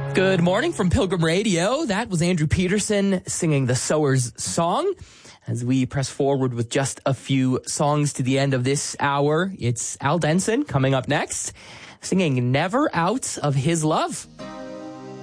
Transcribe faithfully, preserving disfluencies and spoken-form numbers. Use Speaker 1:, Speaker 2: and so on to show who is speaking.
Speaker 1: Good morning from Pilgrim Radio. That was Andrew Peterson singing the Sower's Song. As we press forward with just a few songs to the end of this hour, it's Al Denson coming up next, singing Never Out of His Love.